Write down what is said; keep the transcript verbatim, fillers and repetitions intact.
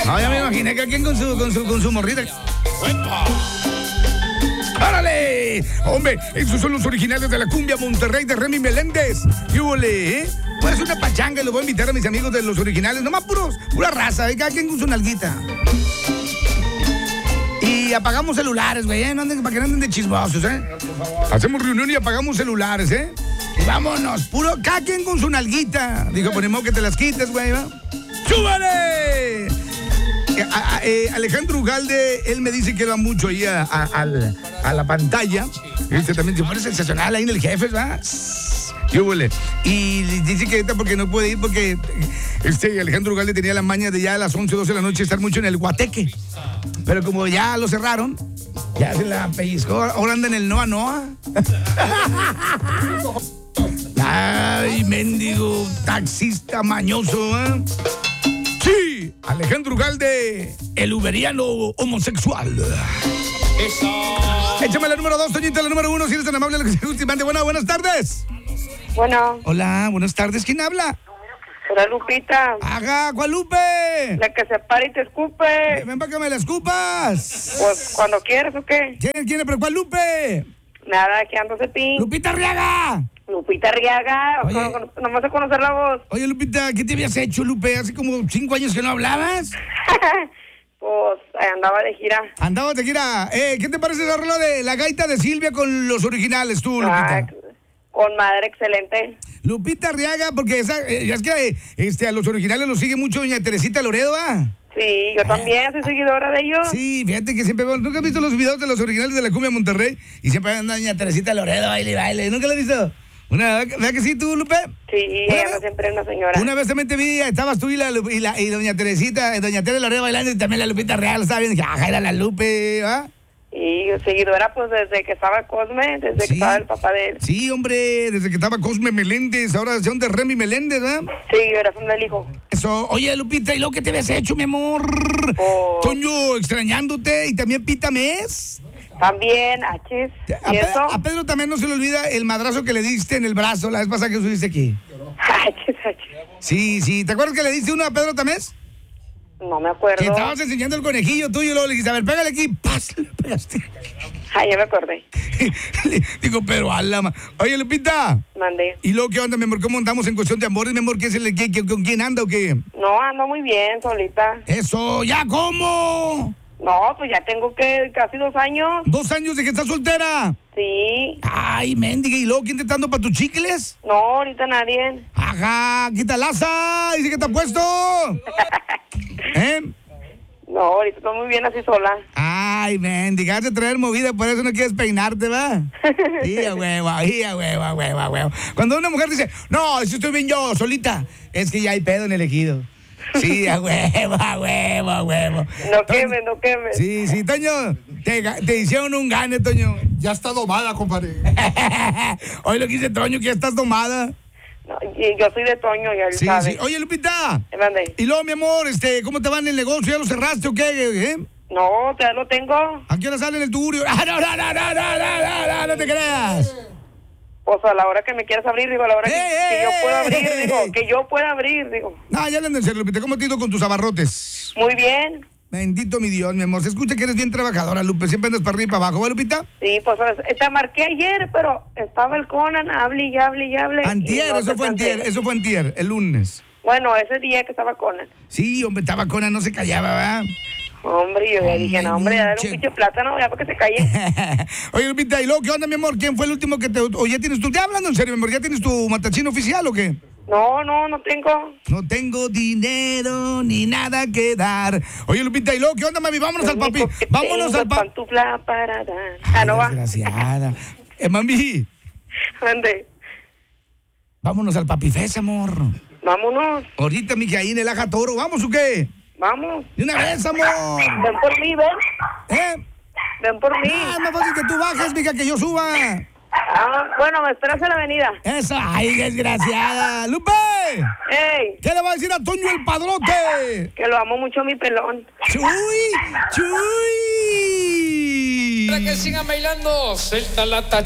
No, ya me imaginé que alguien con su, con su, con su morrita. ¡Árale! Hombre, esos son los originales de la cumbia Monterrey de Remy Meléndez. ¿Qué huele, eh? Pues una pachanga y lo voy a invitar a mis amigos de los originales. Nomás puros, pura raza, ¿eh? Cada quien con su nalguita. Y apagamos celulares, güey, ¿eh? No anden, para que no anden de chismosos, ¿eh? Hacemos reunión y apagamos celulares, ¿eh? Y vámonos, puro, cada quien con su nalguita. Dijo, ponemos que te las quites, güey, ¿va? ¡Súbale! Eh, a, a, eh, Alejandro Ugalde, él me dice que va mucho ahí a, a, a, la, a la pantalla. Este también se pone sensacional ahí en el jefe, ¿va? Yo huele. Y dice que ahorita porque no puede ir porque este Alejandro Ugalde tenía la maña de ya a las once, doce de la noche estar mucho en el Guateque. Pero como ya lo cerraron, ya se la pellizcó. Ahora anda en el Noa Noa. Ay, mendigo taxista mañoso, ¿eh? Sí, Alejandro Ugalde, el uberiano homosexual. Eso. Échame la número dos, Toñita, la número uno, si eres tan amable, últimamente. Bueno, buenas tardes. Bueno. Hola, buenas tardes. ¿Quién habla? Hola, Lupita. Haga, ¿cuál Lupe? La que se para y te escupe. Ven, ven para que me la escupas. Pues cuando quieres, ¿o qué? ¿Quién, quién, pero cuál Lupe? Nada, aquí ando Cepín. Lupita Arriaga. Lupita Arriaga. Oye. No, no, nomás de conocer la voz. Oye, Lupita, ¿qué te habías hecho, Lupe? Hace como cinco años que no hablabas. Pues andaba de gira. Andaba de gira. Eh, ¿qué te parece esa rola de La Gaita de Silvia con los originales, tú, Lupita? Ah, con madre excelente. Lupita Arriaga, porque esa, eh, es que este, a los originales los sigue mucho doña Teresita Loredo, ¿ah? Sí, yo también soy seguidora de ellos. Sí, fíjate que siempre veo. ¿Nunca has visto los videos de los originales de la cumbia Monterrey? Y siempre anda doña Teresita Loredo, baile, baile. ¿Nunca lo has visto? Una, ¿verdad que sí tú, Lupe? Sí, Una ella vez- siempre una señora. Una vez también te vi, estabas tú y, la, Lu- y, la, y doña Teresita, eh, doña Tere Loredo bailando y también la Lupita Real, estaba viendo que ajá, era la Lupe, ¿ah? Y seguidora, pues desde que estaba Cosme, desde Sí. que estaba el papá de él. Sí, hombre, desde que estaba Cosme Meléndez, ahora son de Remy Meléndez, ¿verdad? Seguidora, son del hijo. Eso, oye, Lupita, ¿y lo que te habías hecho, mi amor? Oh. Toño, extrañándote, y también Pita Mes. También, Achis. A, ¿Y Pe- eso? a Pedro también no se le olvida el madrazo que le diste en el brazo la vez pasada que subiste aquí. Achis, achis. Sí, sí, ¿te acuerdas que le diste uno a Pedro también? No me acuerdo. Que estabas enseñando el conejillo tuyo y luego le dijiste, a ver, pégale aquí, ¡paz! Le pegaste. Ay, ya me acordé. Digo, pero alama. Oye, Lupita, Mandé. ¿y luego qué onda, mi amor? ¿Cómo andamos en cuestión de amores, mi amor? ¿Qué es el, qué- qué- ¿Con quién anda o qué? No, ando muy bien, solita. Eso, ¿ya cómo? No, pues ya tengo que casi dos años. ¿Dos años de que estás soltera? Sí. Ay, mendiga, ¿y luego quién te está dando para tus chicles? No, ahorita nadie. Ajá, quítalaza, dice que te ha puesto. ¿Eh? No, ahorita estoy muy bien así sola. Ay, mendiga, has de traer movida, por eso no quieres peinarte, ¿va? Sí, a huevo, sí, a huevo, a huevo, a huevo. Cuando una mujer dice, no, si estoy bien yo, solita, es que ya hay pedo en el ejido. Sí, a huevo, a huevo, a huevo. No quemes, no quemes. Sí, sí, Toño, te, ga- te hicieron un gane, Toño. Ya está domada, compadre. Hoy lo que dice Toño, que ya estás domada. No, y yo soy de Toño, ya él Sí, sabe. sí. Oye, Lupita. Mandé. Y luego, mi amor, este, ¿cómo te va en el negocio? ¿Ya lo cerraste o qué? ¿Eh? No, ya lo tengo. ¿A qué hora sale en el tugurio? Ah, no, no, no, no, no, no, no, no, no te creas. Pues a la hora que me quieras abrir, digo, a la hora que, ¡Eh, que eh, yo pueda eh! abrir, digo, que yo pueda abrir, digo. No, ya le en serio, Lupita. ¿Cómo te ha ido con tus abarrotes? Muy bien. Bendito mi Dios, mi amor. Se escucha que eres bien trabajadora, Lupe. Siempre andas para arriba y para abajo, ¿va, Lupita? Sí, pues te marqué ayer, pero estaba el Conan, hable y hable y hable. y Antier, no eso te fue alcancé. antier, eso fue antier, el lunes. Bueno, ese día que estaba Conan. Sí, hombre, estaba Conan, no se callaba, ¿verdad? Hombre, yo ya dije, no, hombre, dale Che. un pinche plátano ya para que se calle. Oye, Lupita, ¿y luego qué onda, mi amor? ¿Quién fue el último que te... o ya tienes tu... Ya hablando en serio, mi amor, ¿ya tienes tu matachín oficial o qué? No, no, no tengo. No tengo dinero ni nada que dar. Oye, Lupita, ¿y luego qué onda, mami? Vámonos al Lo papi. único que Vámonos tengo al es papi. pantufla para dar. Ah, no va. Desgraciada. Eh, mami, Ande. vámonos al papi Fes, amor. Vámonos, Ahorita, mija, ahí en el Aja Toro. ¿Vamos o qué? vamos. De una vez, amor. Ven por mí, ven. ¿Eh? Ven por mí. Ah, es más fácil que tú bajes, mija, que yo suba. Ah, bueno, me esperas en la avenida. Eso, ay, desgraciada. ¡Lupe! ¡Ey! ¿Qué le va a decir a Toño el padrote? Que lo amo mucho mi pelón. ¡Chuy! ¡Chuy! Para que sigan bailando, suelta la tacha.